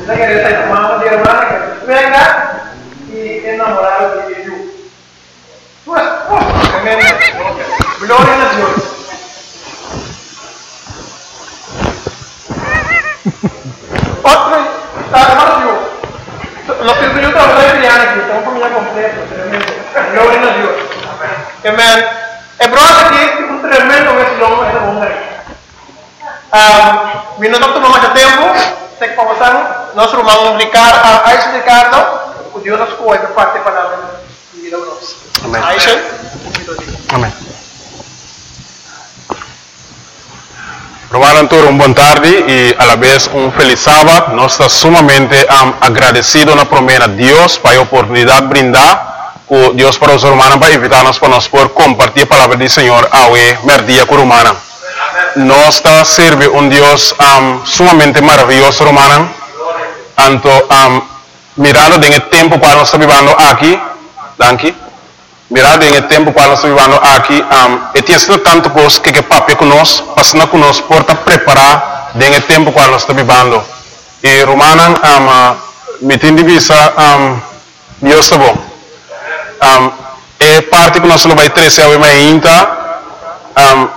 Esa que está mamá de hermana que venga y enamorado de Dios. Tu esposo, tremendo. Gloria a Dios. Otro, hermano Dios. Los que yo trabajo en Triana, que estamos familia completa, tremendo. Gloria a Dios. Amén. El problema aquí es un tremendo vecino ese hombre. Mi nome tomou mais tempo, tem que conversar. Nosso irmão Ricardo, Aisha Ricardo, o Deus nos cuida para parte da palavra de vida nossa. Amém. Aisha, amém. Romano Antônio, boa tarde e a la vez feliz sábado. Nós estamos sumamente agradecidos na promessa de Deus para a oportunidade brindar com Deus para os romanos para invitar-nos para nós poder compartilhar a palavra do Senhor ao merdia com romana. Nós está serve Deus sumamente maravilhoso, romano. Anto mirado em tempo para nós vivendo aqui, danke. Mirado em tempo para nós vivendo aqui, e tem sido tanto coisa que papi conosco, passando conosco por preparar em tempo para nós vivendo. E romano, me tem de vista, Deus está bom. É parte que nós vai trazer ao ainda.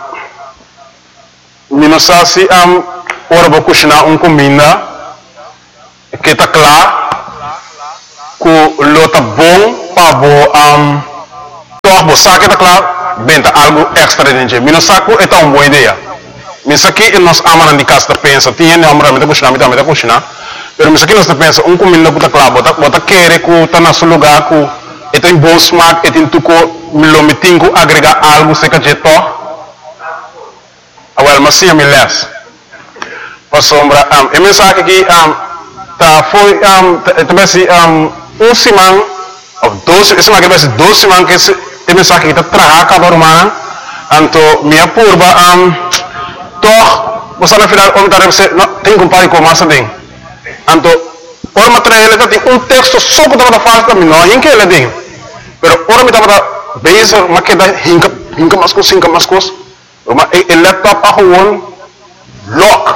Não sei se ora vou cozinhar comida que está claro que lo tá bom para vou sabe que está claro benta algo extra dentro não sabe é uma boa ideia mas aqui nós amamos de casa pensa tinha não amamos de cozinhar mas aqui nós pensa comida que está claro bota querer que está no seu lugar que tem bom smaak tem tudo lo metingo agregar algo se que jeito mas sim, me less. Para sombra, a mensagem aqui foi também semana ou 12, essa aqui vai ser 12 semanas que a mensagem que está trabalhando cada romana. Então, minha curva, você na final tem que comparar com massa tem. Então, o material ele tem texto só que está falando também, não é que ele tem. Mas ora me está base, mas que dá hinca mais coisas. El laptop a gewoon lock.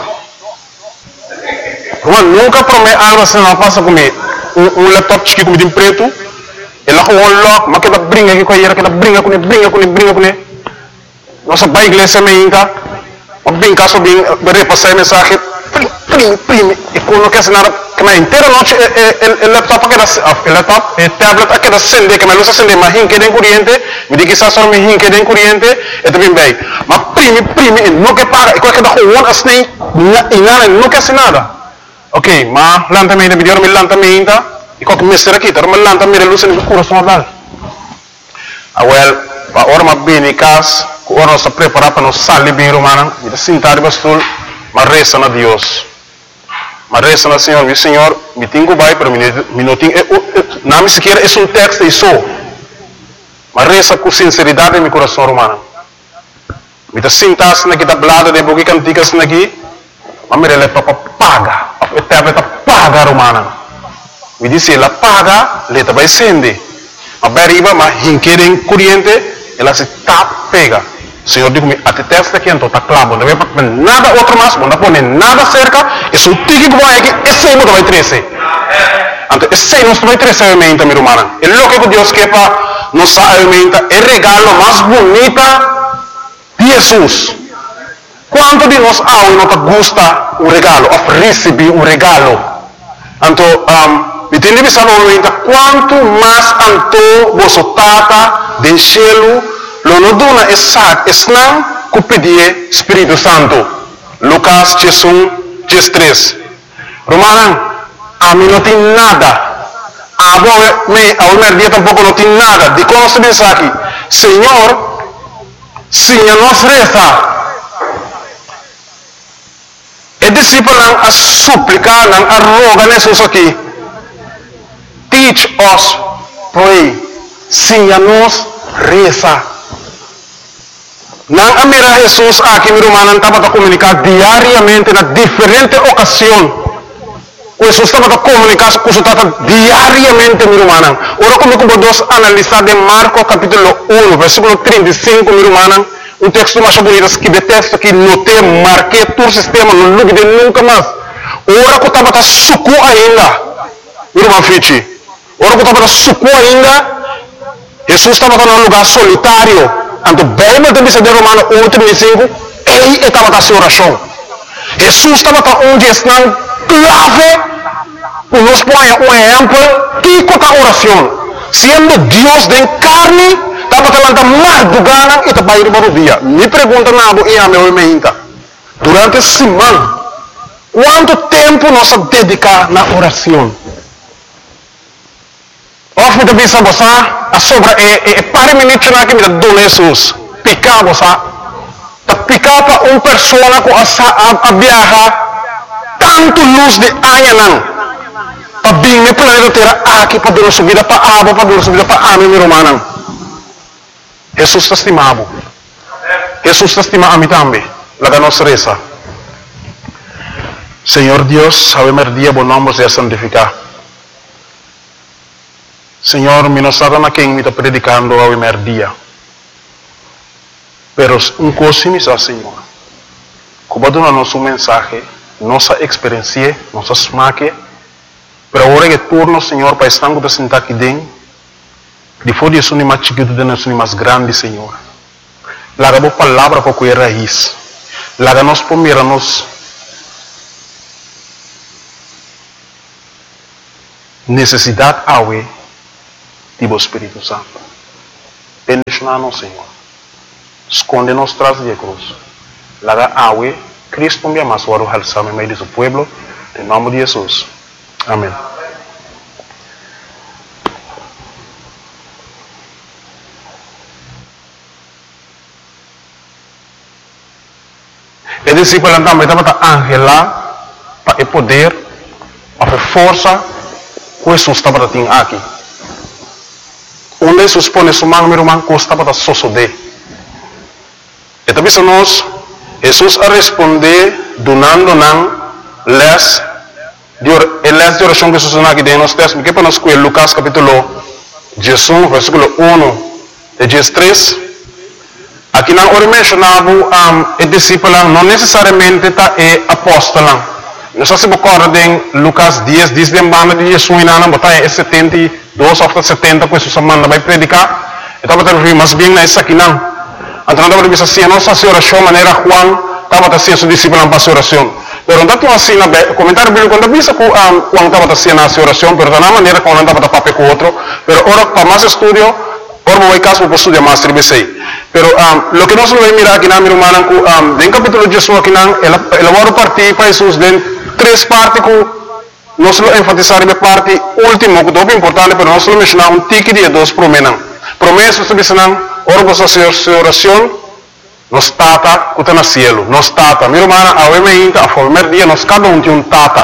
Nunca promete algo assim não passa comigo. Laptop chique como de preto. Ele a gewoon lock, mas que dá brinca aqui com ele, que dá brinca com ele. Nossa pai igreja me ainda. Mas bem caso bem repassar mensagem. Prime. E quando não quer nada, que na inteira noite el laptop que el tablet que dá acende, que me luz acende, mas hinque de corrente, me diz que está só me hinque de corrente, é também bem. Mas prime, não quer pagar, e qualquer da rua assim, e nada, não quer nada. Ok, mas lantamente, me deu lantamente, e qualquer mestre aqui, tá, mas lantamente luz no coração dela. Well, a hora mas bem em casa, a hora nós preparar para nós sair bem romana, e sentar de bastul, mas resta na Deus. Mas resta na Senhor, meu Senhor, me tenho vai para não não me sequer é texto e só. Mas resta com sinceridade em meu coração romano. Me está sentasse na kita blada de boca canticas aqui, mas me rele para paga, a paga romana. Me disse ela paga, leta vai sende. A beriba, mas hinquerem corrente, ela se pega. Senhor digo-me, até testa aqui, então está claro, não vai para nada outro mais, não põe nada cerca, e se o tique que vai aqui, esse aí não vai crescer. Então, esse aí não vai crescer a mente, meu irmão. É o que Deus quer para nos alimenta, é o regalo mais bonito de Jesus. Quanto de nós não gosta o regalo, of receber o regalo. Então, me tem de pensar no momento, quanto mais anto você tata do cielo, lo no dona é sac, não que pedir Espírito Santo. Lucas 3. Romano, a mim não tem nada. A merdia tampouco não tem nada. De como se diz aqui, Senhor, sim, a nós resta. E discípulo não a suplicar, não a rogar nesses aqui. Teach us, pray. Sim, a nós resta. Não a mira Jesus aqui, meu irmão, estava a comunicar diariamente na diferente ocasião. Jesus estava a comunicar com o diariamente, meu irmão. Ora comigo vamos analisar de Marcos capítulo 1, versículo 35, meu irmão. Texto mais bonito, que de texto que notei, marquei todo o sistema, não liguei nunca mais. ora que estava suco ainda, irmão Fichi, ora que estava suco ainda, Jesus estava num lugar solitário. Então, bem, mas também se de Romano 1:35, ele estava na sua oração. Jesus estava onde está clave, para nos pôr um exemplo, que é a oração. Sendo Deus de carne, estava falando mais do gana e estava indo para o dia. Me pergunta nada e a meu meinta. Durante a semana, quanto tempo nós dedicamos na oração? Of me também sabe a sobra para minutos na que me dá Jesus. Picar você, tá picar para uma pessoa que a viajar tanto luz de anha não. Para bem me planeta terra aqui para dar subida para água, para dar subida para ame meu romano. Jesus está estimado. Jesus está estimado a mim também. Laga nos reza. Senhor Deus, ave Maria, bom nome seja santificado. Senhor, me nos na quem me está predicando ave Maria. Pero um coisa me diz, Senhor, como dá nosso mensagem, nossa experiência, nossa smaque. Pero agora que turno, Senhor, para estar com sentar aqui dentro, depois disso, nem mais chiquito, nem mais grande, Senhor. Laga a palavra para cuidar raiz. Laga nós para mirar-nos necessidade awe do Espírito Santo. Penetra-nos, Senhor. Esconde-nos tras de cruz. Laga awe, Cristo me ama, suaro halsame meio de seu pueblo, em nome de Jesus. Amém. E discípulo também estava angela para o poder, para a força que Jesus estava tendo aqui. Onde Jesus põe sua mão, meu irmão, que estava a sosode. E também se nós, Jesus a responder, donando les de oração que Jesus aqui dentro nos textos, que para nós com Lucas capítulo 11, versículo 1 e 13, aqui não ora mencionava o discípulo, não necessariamente é apóstolo. Nós se recordem Lucas 10, diz bem banda de Jesus na batalha 72 ou 70, que Jesus manda vai predicar, então vai ter mas bem na essa aqui não. Então não deve ser assim, nossa oração maneira Juan estava a ser seu discípulo para a oração. Pero não tinha assim, comentário bíblico, quando visa que Juan estava fazendo a oração, pero da maneira como não estava a papel com outro, pero ora para mais estudo, ora vou caso para estudar mais tribesei. Pero lo que nós vamos mirar aqui na minha irmã, em capítulo de Jesus aqui não, ela vai partir para Jesus de três partes que nós vamos enfatizar a parte última, que é muito importante, pero nós vamos mencionar tique de dois promessas. Promessas que dizem, ora você fazer oração. Nos tata que está no cielo, nos tata. Minha irmã, a OMI, a former dia, nós cada tem um tata.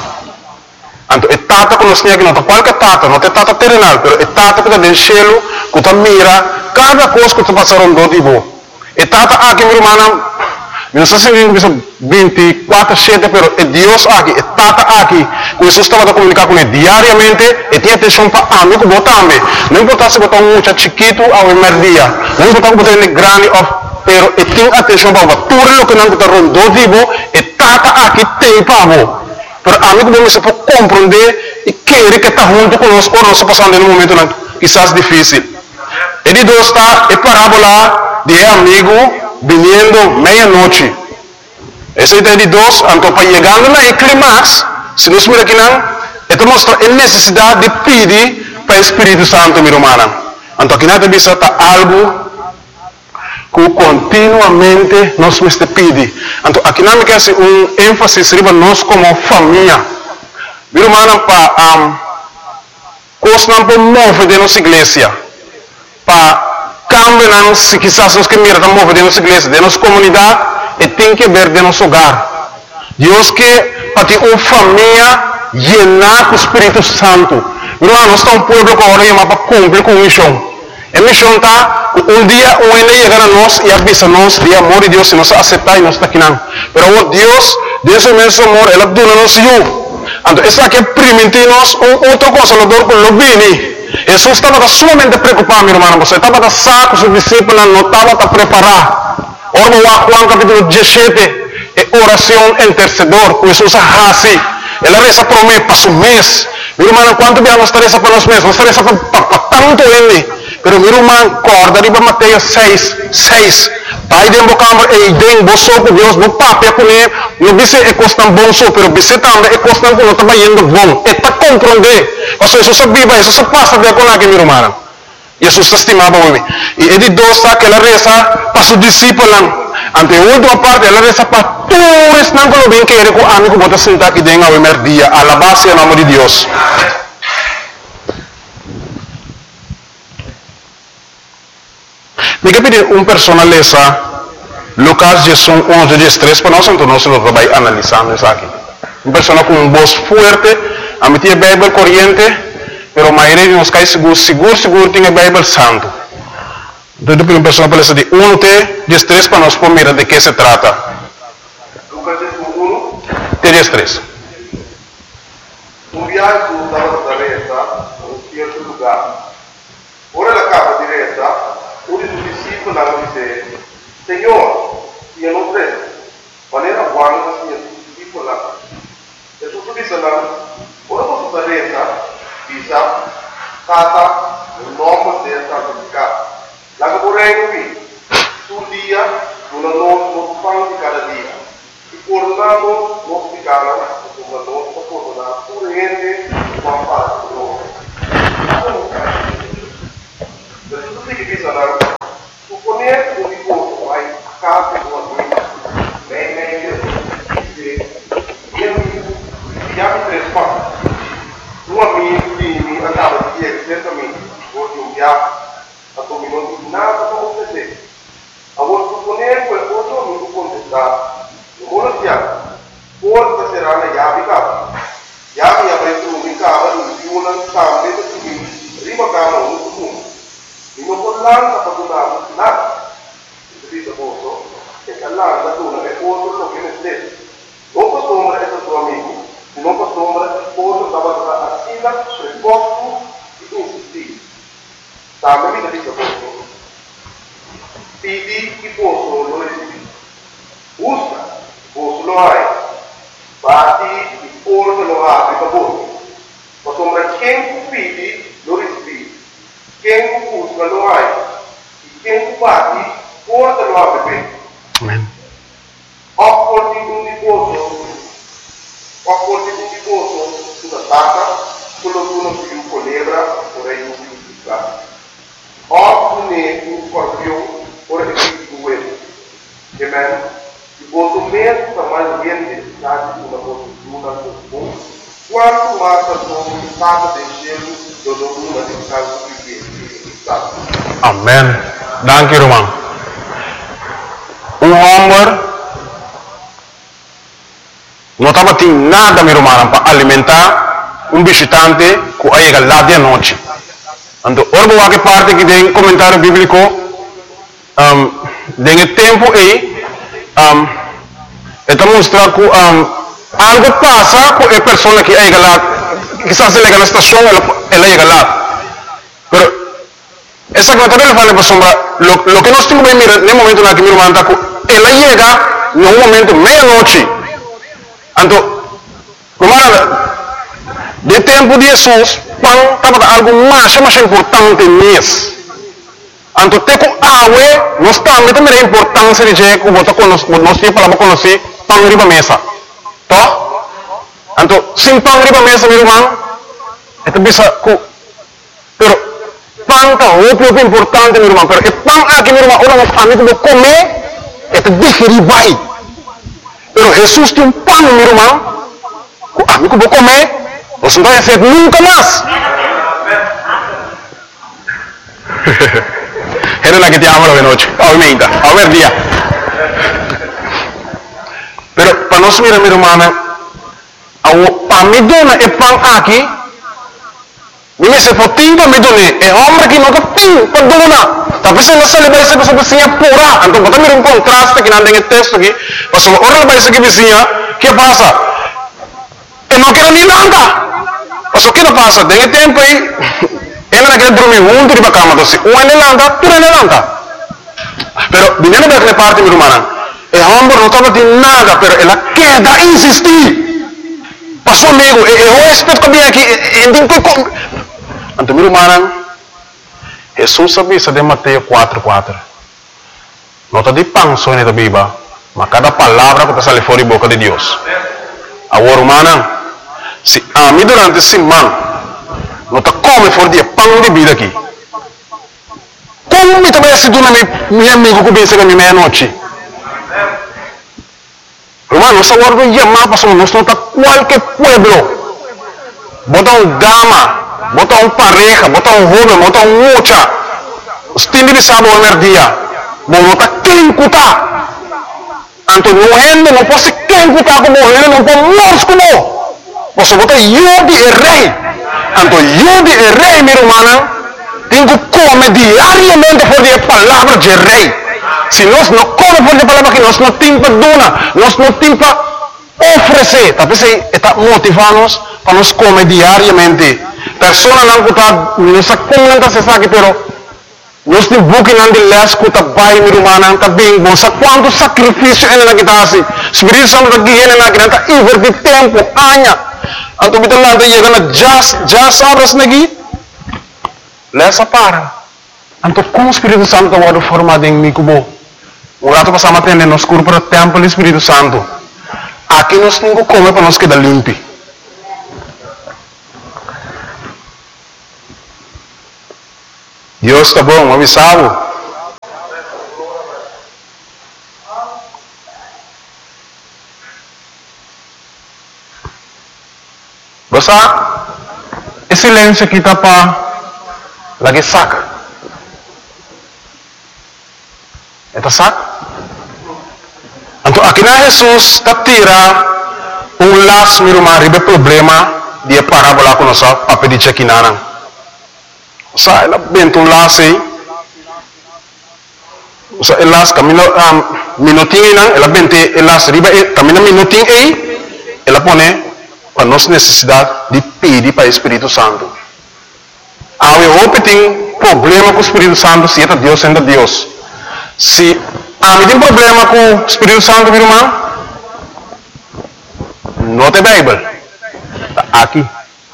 Então, é tata que nós temos aqui, não é qualquer tata, não é tata terrenal, mas é tata que está no cielo, que está mira, cada coisa que está passando do tipo. É tata aqui, minha irmã, não sei se é 24/7, mas é Deus aqui, é tata aqui. Que Jesus estava a comunicar com ele diariamente, e tinha atenção para mim, que botar também. Não importa se botar um muito chiquito ao emerdia, não importa se botar um grande pero e tem atenção para tudo o que não está rondando vivo e tata aqui tem para você. Pero a mim como se pode compreender e querer que está junto conosco ou nós passando em um momento quizás difícil. Ele dois está é parábola de amigo vindo meia-noite. Esse é de dois, então para chegando na clímax, se nós miramos aqui não, ele mostra a necessidade de pedir para o Espírito Santo, minha irmã. Então aqui não tem visto algo que continuamente nós nos pedimos. Então, aqui não me quer ênfase sobre nós como família. Meu irmão, para coisas não podemos mover de nossa igreja. Para cambiar, se quizás nós queremos mover de nossa igreja, de nossa comunidade, e tem que ver de nosso hogar. Deus quer para ter uma família llena com o Espírito Santo. Meu irmão, nós estamos um povo que agora para cumprir com a missão. A missão está, um dia o ele chegar a nós e avisa-nos de amor de Deus, se nós aceitar e nós está aqui não. Mas o Deus, desse mesmo amor, ele dona-nos eu. Então, esse aqui permite-nos outro consolador que não vem. Jesus estava sumamente preocupado, meu irmão. Você estava saco, seus discípulos não estavam preparados. Ora, Juan capítulo 17, é oração intercedor, que Jesus hace. ela reza para mim, para um mês. Meu irmão, quanto bem nós reza para nós mesmos? Nós reza para tanto ele. Pero meu irmão, corda riba Mateus 6. Pai dentro da câmara, e dentro do soco, Deus, no papel com ele, não disse é costam bom só, pero disse também é costam com o trabalhando bom. É para compreender. Ou seja, isso viva, isso passa de acordo com meu irmão. Jesus estimava o homem. E ele dosta que ela reza para seus discípulos. Ante a última parte, ela reza para todos não que bem que ele com amigo bota sentar aqui dentro ao primeiro dia. Alabar-se o nome de Deus. Me pedir persona lesa Lucas 11:13 para nós, então nós vamos analisando isso aqui. Persona com voz forte, a meter a Bíblia corriente, pero a maioria de nós cai seguro tem a Bíblia santo. Então, depois persona para lesa de 1:13 para nós mirar de que se trata. Lucas 1, 13. viaje estava da reta a um certo lugar. Ora la capa di reta, uno dei discepoli disse: Senhor, io non credo, maneira buona sia discepoli lá. Jesus disse lá, ora posso da reta, bisa, kata, o nome dessa santificado. Lá que porém vi, sul dia, una notte pão de cada dia. E coronado, nós ficaram, uma notte coronado, por gente, uma parte do nome. Jesus tem que pensar, suponer o divorcio vai casa do amigo, bem, já me três passos. Um amigo que me andava de dia, certamente, hoje um viagem, a todo mundo nada para acontecer. Agora, suponer que o outro amigo contestar, no mundo de ano, pode ser na chave casa. Chave abre o meu carro, no viúna, carro, dentro do meu, rima carro, no fundo. E não pode lá, para tudo nada. Isso diz a bolsa, que lá, na tuna, é outro lo que me dê. Não costumbra esse seu amigo, não costumbra outro trabalhar assim, resposto e insistir. Também me diz a bolsa. Pedi que posso não receber. Busca, posso não há. Bate e porta não há, fica bom. Costumbra quem pede, não recebe. Quem busca não há. E quem bate, porta não há, bebê. Amém. Opporti un diposo sulla tacca, quello che uno più colebra, vorrei un più piccato. Oppure un scorpione, ora che più uomo. Amen. Diposo mesmo tamanho grande, sabe, uma postura, um quanto mais a sua estado de gelo, do dono de casa que está. Amém. Danke, irmão. Homem não estava tendo nada, meu irmão, para alimentar visitante que chega lá de noite. Então, ora que parte que tem comentário bíblico, tem tempo aí, está mostrando que algo passa com a pessoa que chega lá, quizás chega na estação, ela chega lá. Mas, essa comentário ele fala para sombra, lo que nós temos que mirar no momento na que meu irmão está, ela chega no momento meia-noite. Então, de tempo de Jesus, pão estava algo mais importante mesmo. Então, tem que água, nós também a importância de que nós temos conhecer pão riba mesa. Tá? Então, sem pão riba mesa, meu irmão, é que bisa que, pero pão tá muito importante, meu irmão. Pero pão aqui, meu irmão, ora nós amigos comer, é que digerir vai. Pero Jesus tem pão, meu irmão. O amigo vou comer, você não vai fazer nunca mais. Era la que te amo de noche, obviamente, a ver día. Pero para nós mirar, meu irmão, para me dona é pão aqui. Me se potinho para me dona é homem que nunca tem para dona. Talvez não se leva essa pessoa vizinha pura. Então, vou mirar contraste que não tem texto aqui. Mas ora vai ser que vizinha, que passa? Eu não quero nem nada. Mas o que não passa? Tem tempo aí. Ela não quer dormir junto de cama, então, um ele lanta, tu ele lanta. Pero, viniendo daquela parte, meu irmão, o homem não estava de nada, pero ela quer insistir. Pastor amigo, eu respeito que bem aqui, então, meu irmão, Jesus sabia de Mateus 4:4. Nota de pão só na Bíblia, mas cada palavra que sai fora da boca de Deus. Agora, irmão, se a mim durante esse semana, nota come fora de pão de vida aqui. Como me também se duna meu amigo que vem chegar na meia-noite? Irmão, nós agora não chamamos para nós não tá qualquer pueblo. Bota dama, bota pareja, bota jovem, bota mocha. Os timbres sabem o dia. Bota quem cuta. Anto morrendo não pode quem cuta como morrendo não pode morrer como. Você bota eu de rei. Anto eu de rei, meu irmão. Tenho que comer diariamente por a palavra de rei. Se nós não comemos por a palavra que nós não temos para donar, nós não temos para oferecer. Talvez está motivando-nos para nós comer diariamente. Pessoas não está, não sei como não está se sabe, mas nós temos booking de les que está bem, meu irmão, está bem bom. Sabe quanto sacrifício é na que está assim? Espírito Santo está guiando na que está invertir tempo, anos. Então, kita lá chegando já sabes aqui. Lesa para. Então, como o Espírito Santo está formado em mim, como o rato passamos a atender nos cursos para o templo do Espírito Santo. Aqui nós temos que comer para nós quedar limpo. Deus está bom, avisado. Basta, esse silêncio aqui está para lagi saca. Eta saca. Então aqui na Jesus está tira laço meu irmão ribe problema de parábola com nossa para pedir aqui na. Sa ela bento laço aí. Sa elas camino minutinho não, ela bente elas ribe camino minutinho aí, ela põe para nossa necessidade de pedir para o Espírito Santo. Há tem problema com o Espírito Santo, se é Deus sendo Deus. Se há tem problema com o Espírito Santo, meu irmão, não tem Bíblia. Aqui.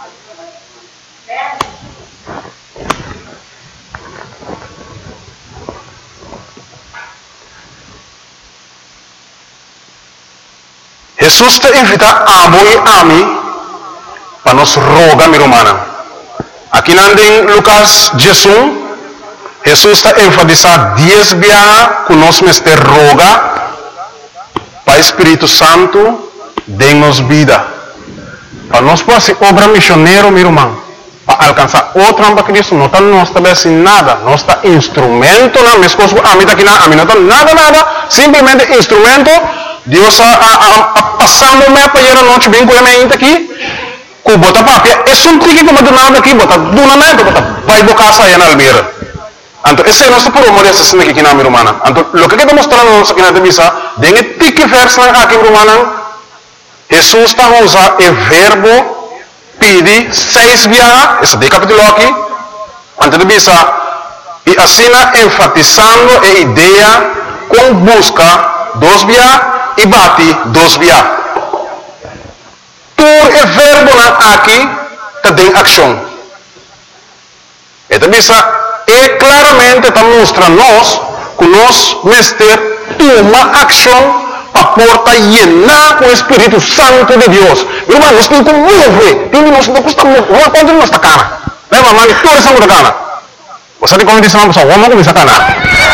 Jesus te invita a mim para nos rogar, meu irmão. Aqui em Lucas 16, Jesus está enfatizando 10 vezes que nós nos roga para o Espírito Santo dê-nos vida. Para nós fazer obra missionária, meu irmão, para alcançar outra para Cristo, não está nós também sem nada, nós está instrumento, não, minhas coisas, a mim não está nada, simplesmente instrumento. Deus a passando o para ir a noite bem com a minha aqui. Ku bota papia, é um trick que manda nada aqui, bota dunamento, bota vai bocar saia na almeira. Então esse é nosso promo dessa cena aqui na minha irmã. Então o que está mostrando nossa aqui na divisa, dengue tique verso aqui irmã. Jesus está usando o verbo pedir 6 vezes, esse de capítulo aqui, antes de divisa e assim enfatizando a ideia com busca 2 vezes e bate 2 vezes. Por o verbo aqui tem ação. Então, é claramente está mostrando nós que nós mestre toma ação para porta llenar com o Espírito Santo de Deus. Irmão, nós temos que mover. Nós não custa mover. Quanto nós está cana? Lembra, mano, toda essa coisa cana. Você tem como dizer uma pessoa, vamos começar a cana.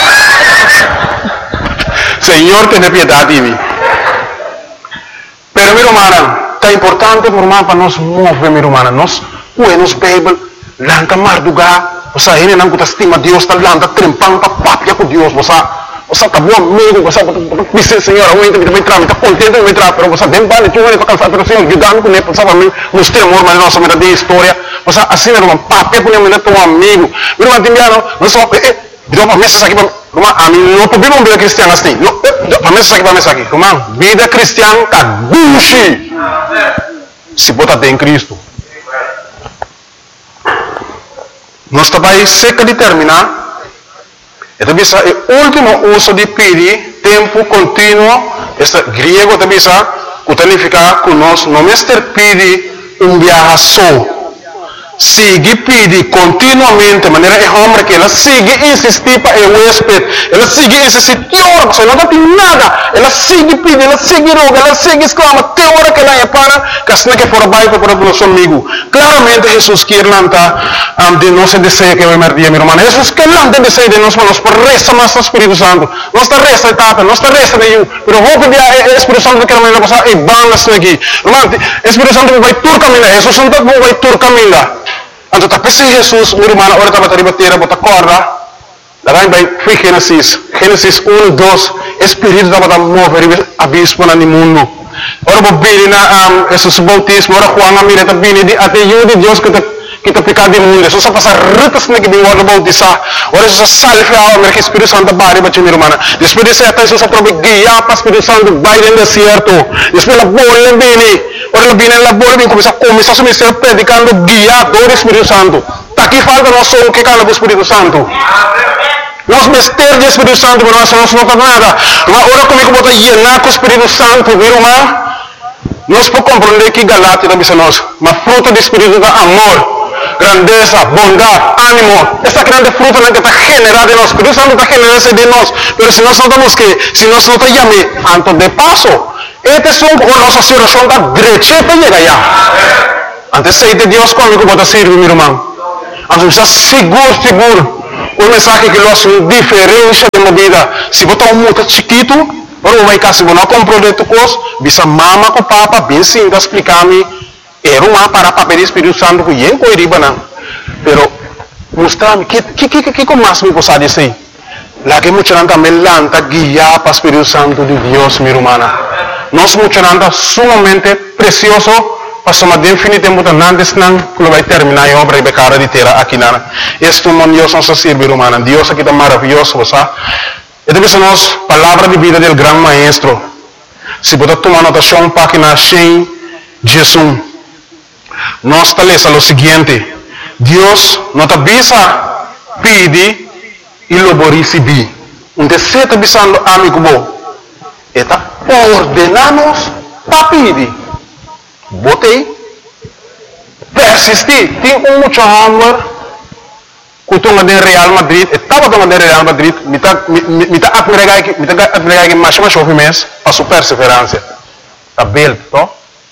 Senhor, tenha piedade de mim. Pero, meu irmão, é importante para nós mover, meu irmão. Nós, nos Bíblia, lanca mardugar, você ainda não estima Deus, está lanca trempando, está papia com Deus, você está bom amigo, você diz, Senhor, eu ainda me entrar, está contente de entrar, mas você tem vale, tu vai cansar, mas Senhor, ajudando com ele, pensava mim, nos temor, mas nossa vida de história, você assim, meu irmão, papia com ele, teu amigo, meu irmão, timbiano, não só, deu para mesa aqui, irmão, a mim não pode uma vida cristiana assim, para mesa aqui, irmão, vida cristiana, está buchi. Se botar em Cristo. Nós também seca de terminar. Então, o último uso de pedir, tempo contínuo, este grego também significa que nós não pedi viaje só. Sigue pedir continuamente, de maneira é homem que ela sigue insistir para o huésped, ela sigue insistir, que hora que não tem nada, ela sigue pedir, ela sigue roga, ela sigue exclama, que hora que ela é para, que assim que for baixo para o nosso amigo. Claramente Jesus quer lançar de nosso desejo que vai merdir, meu irmão. Jesus quer lançar desejo de nós, mas por resta mais o Espírito Santo, não está resta etapa, não está resta de eu, mas vou pedir o Espírito Santo que ela vai passar e bandas aqui. Irmão, o Espírito Santo vai tur caminhar, Jesus Santo vai tur caminhar. Então, tapi si Jesus, meu irmão, ora estava a bater, bota corda. Daí vai Gênesis 1, 2, Espírito estava a mover abismo no mundo. Ora vou vir na Jesus bautismo, ora Juan a mira está vindo até eu de Deus que está pecado do mundo. Jesus passa ritas na que vem ora bautizar. Ora Jesus salve a mira que Espírito Santo bate para meu irmão. Depois desse até Jesus aprove guiar para Espírito Santo vai no deserto. Depois a bola vem. Ora viene la bola vem começar a subir predicando guiado do Espírito Santo. Aqui falta nós somos que cala do Espírito Santo. Nós mistérios do Espírito Santo, mas nós não faz nada. Mas ora comigo bota llenar com o Espírito Santo, viu, irmão? Nós podemos compreender que Galatia também são nós. Mas fruto do Espírito é amor, grandeza, bondade, ânimo. Essa grande fruta que está generada em nós. O Espírito Santo está generando de nós. Mas se nós não estamos que, se nós não estamos antes de passo, este é a nossa oração da direita para chegar lá. Antes de Deus comigo bota servir, meu irmão. Antes está seguro. Um mensagem que nós temos diferença de vida. Se botar muito chiquito, ou vai cá, se você não comprou de tu coisa, bisa mama com papa, bem sim, explicar-me, era uma para papel do Espírito Santo que eu não iria não. Pero, mostrar-me, que mais me possa dizer? Lá que muita gente também lanta guiar para o Espírito Santo de Deus, minha irmã. Nós muita gente sumamente precioso, passamos definitivamente antes que vai terminar a obra e becara de terra aqui na. Este mundo Deus nos serve, irmã. Deus aqui está maravilhoso, você. Esta é a nossa palavra de vida do grande maestro. Se você tomar anotação, página 100, Jesus. Nós está lendo o seguinte: Deus nos avisa, pede e lo receber. Então, se está avisando amigo bom, está ordenamos para pedir. Botei, persistir. Tem muito amor. Kutunga de Real Madrid, estava tomando Real Madrid, me tá admirar que mais chove mês, a sua perseverança. Tá bem, to?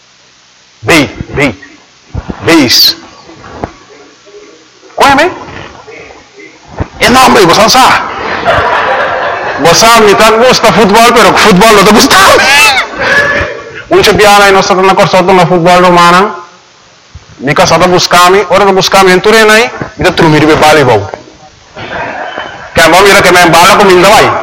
Beis. Qual é, me? É nome, você não sabe. Você me tá gosta futebol, pero futebol não tá gostando. Piana e nós estamos na corsa do futebol romana. Mi casa está buscando, ora está buscando em Turena aí, me dá trumir de bala e vou. Que a mãe mira que me bala com minha vai.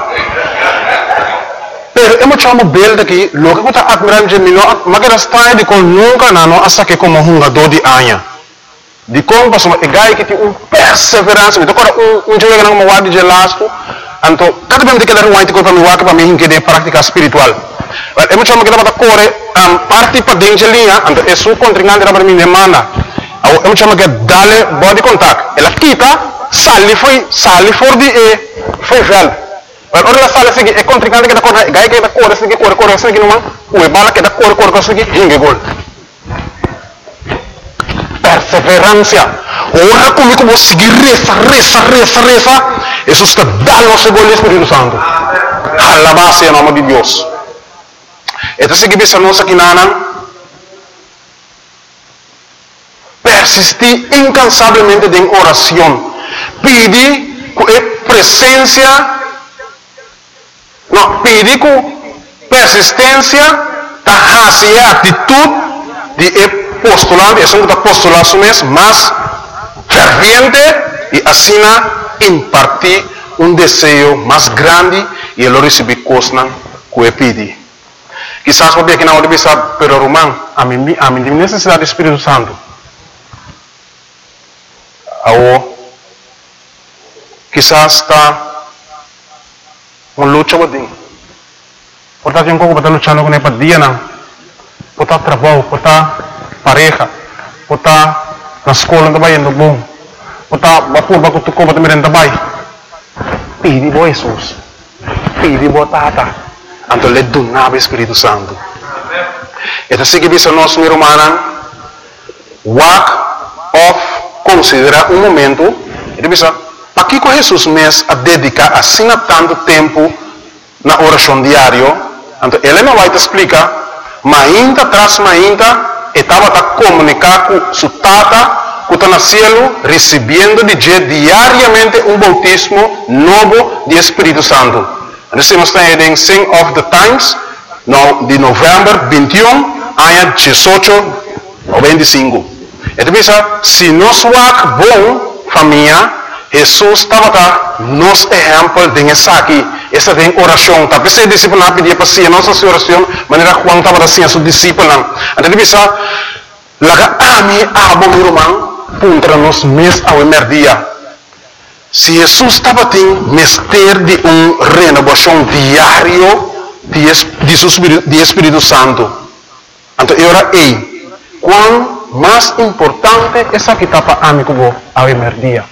Pero eu me chamo bel daqui, logo que está admirando de mim, mas que está de com nunca não, hasta que como jogador de anha. De como passou, é gai que tem perseverança, me toca jogo que não me guarda de lasco, então cada vez que ele ruim para me para mim que de prática espiritual. Eu me chamo que está corre parte para dentro de linha, então é sua contrincante para mim demanda. Eu me chamo que dale body contact. Ela quita, sale for de foi velho. Ora ela sale assim, é contrincante que está corre, gai que está corre assim que não, o bala que está corre assim que hinge gol. Perseverança. Ora comigo vou seguir reza. Isso está dando o segundo Espírito Santo. Alabado em nome de Deus. Então, se você não aqui persistir incansavelmente em oração, pedir com presença, pedir com persistência, e atitude de postulante, é um apostolado mesmo, mas ferviente e assim impartir um desejo mais grande e ele receber coisas que pedir. Quizás porque aqui na hora de pensar, pero Román, a mim tem necessidade do Espírito Santo. Ou quizás está uma luta com Deus. Portanto, eu não estou lutando com ele para dia, não. Por estar trabalho, por estar pareja, por estar na escola também, no bom. Por estar para tu compra também também. Pede por Jesus. Pede por Tata. Então, ele donava o Espírito Santo. Então, se que nós, meu irmão, walk off, considera um momento, ele diz, para que Jesus mesmo a dedicar assim a tanto tempo na oração diária? Então, ele não vai te explicar, mas ainda tras estava a comunicar com sua tata, que está no céu, recebendo de diariamente um bautismo novo de Espírito Santo. Então, nós estamos em Sing of the Times, de novembro 21, ano 18 ou 25. Então, se nós vamos bom, família, Jesus estava nos exemplo de essa aqui, essa tem oração. Tapi se discípulo não pedia para si, nossa oração, maneira Juan estava assim a sua discípulo. Então, bisa, laga ami abo meu irmão, contra nós mês ao dia. Se Jesus estava tendo mestre de renovação diário de Espírito Santo, então eu era quão mais importante essa que estava amigo ao dia.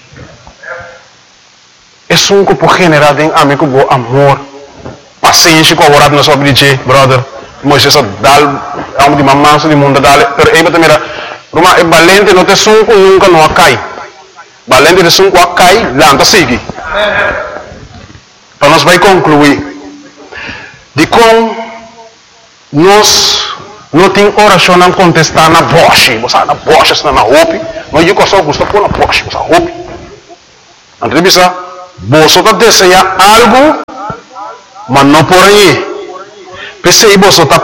É um grupo generado em amigo amor, paciência com o na sua vida, brother. Moisés dá de mamãe de mundo dale, pero aí também Roma é valente não te sunco nunca não cai. Valente de sunco cai, lanta sigue. Então nós vai concluir de como nós não tem oração não contestar na voz, você na voz está na roupa, mas eu só gosto pôr na voz, você roupa. Entrevista você está desejando algo, mas não por aí. Pensei você está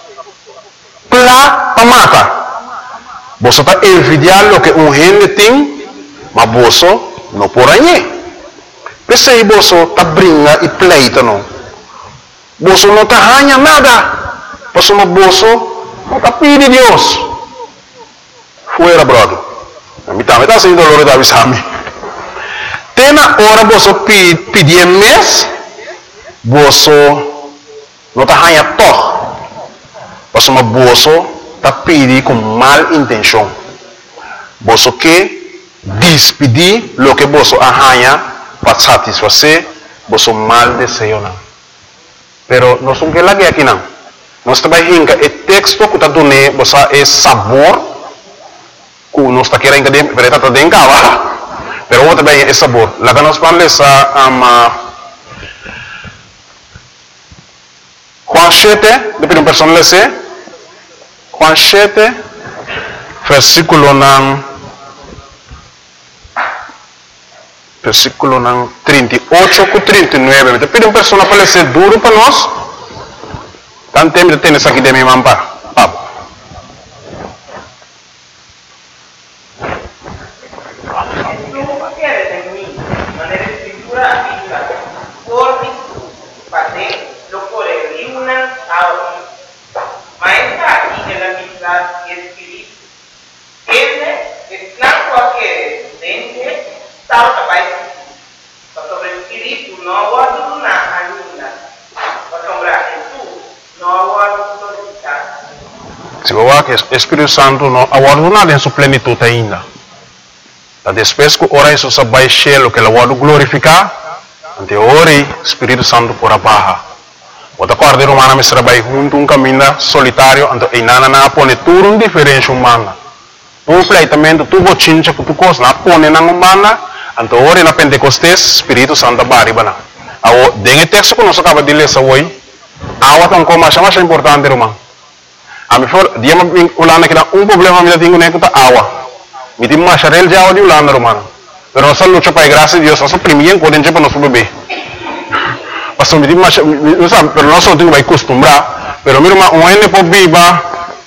para matar. Você está envidiando o que gente tem, mas você não por aí. Pensei você está brincando e pleito não. Você não está ganhando nada. Você não está pedindo Deus. Fuera, brother. Me está sendo dolor da visão. Tem na hora você pedir mês, você não está ganhando todo. Você está pedindo com mal intenção. Você quer despedir o que você ganha para satisfazer você mal desejo. Pero nós não queremos aqui não. Nós trabalhamos com o texto que está dando você é sabor que nós está querendo que está dentro. Pero vou também é sabor. Lá que nós vamos ler Juan 7, depois uma pessoa lê Juan 7, versículo 38 com 39. Depois uma pessoa para ler duro para nós. Tanto tempo de ter isso aqui de minha mampa. Se o Espírito Santo não aguarda nada em sua plenitude ainda. Depois que ora isso se vai cheio que ele vai glorificar, ante ora o Espírito Santo por abaixo. Outra parte humana me trabalha junto um caminho solitário, ante e nada na pone tudo um diferente humana. Um pleitamento tu bochincha que tu costa na pone na humana, ante ora na Pentecostes Espírito Santo baribana. Ao den texto que nós acaba de ler hoje, awa tão como mais importante irmão. A mim for dia me ulana que um problema me tenho nem que tá awa. Me tem mais charel de awa de ulana irmão. Pero nós luta para graça de Deus, nós primeiro quando gente para nosso bebê. Mas me tem mais, não sabe, pero nós não temos que acostumbrar. Pero meu irmão, um ene por viva.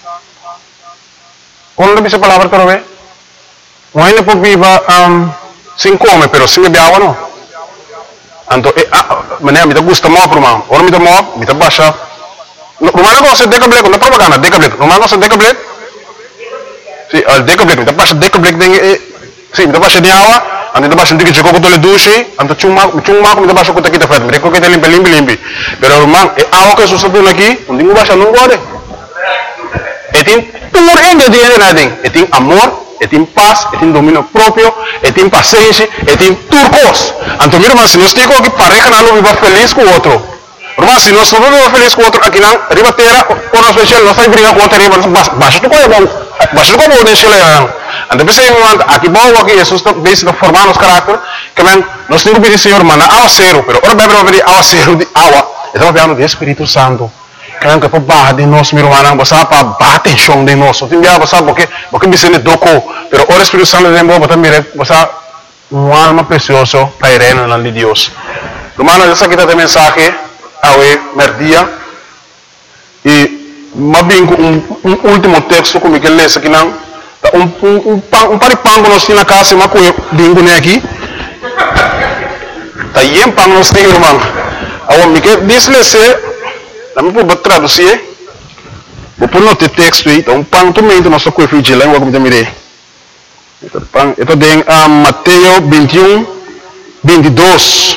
Quando dice palavra para ver? Um ene por viva sem comer, pero sem beber água não. Então, mané me gusta mais irmão. Ora me dá baixa. Rumah ko sa dekablet, na propaganda dekablet. Rumah ko sa dekablet. Si al dekablet, mi tapos dekablet ding si mi tapos dia awa, andi tapos hindi ko ko tole dushi, anto chuma ko mi tapos ko kita fat, mi ko kita limpi. Pero rumah awa ko susado lagi, hindi mo ba siya nung gode. Etin pur ende dia nading. Etin amor, etin paz, etin dominio propio, etin paciencia, etin turcos. Anto mi rumah si nos digo que pareja na lo viva feliz com outro. Hermano, si nosotros no estamos felices con otro, aquí no, arriba tierra, con los vecinos, no estamos brincando con otro, arriba, baixo tu como de Chile, antes de aquí vamos aquí, eso está basic formar los carácter, que man, nos tengo que pedir Señor, mana, agua cero, pero ahora vamos a pedir agua cero de agua, estamos hablando de Espíritu Santo, que man, que para bajar de nos, mi hermana, vas a para bater chão de nós, tem dia vas a porque me sente doco, pero ahora Espíritu Santo de Deus, você mira, vas a alma precioso para ir en la de Dios. Hermano, essa aqui tem mensagem, awe merdia, e mais bem um último texto como que lê aqui não, um paripango nós temos na casa, mas com bingo né aqui, tá aí pang nós temos irmão, awe me que diz lê Nami po traduzir, vou pôr no texto aí, então pang tu mento nosso coisa de língua como também. Ito tem Mateus 21, 22.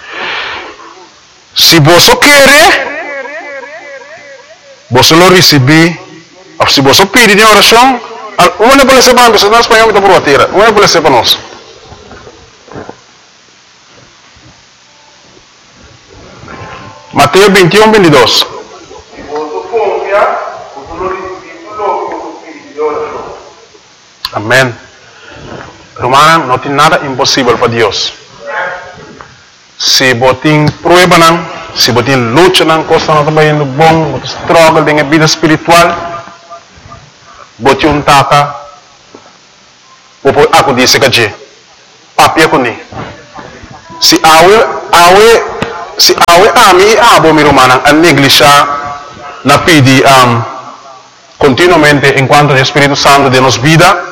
Se você quer, você lo receber. Se você pedir em oração, uma pode ser para nós, nós espanhol está por bater, uma pode ser para nós. Mateus 21, 22. Amén. Hermano, no tiene nada imposible para Dios. Si vos tienes pruebas, si vos tienes lucha, cosas no están yendo bon, vos struggle en la vida espiritual, vos tienes un taca, vos puedes acudir a ese papi con si a mí abo mi hermana a negligencia na pidi continuamente en cuanto al Espíritu Santo de nos vida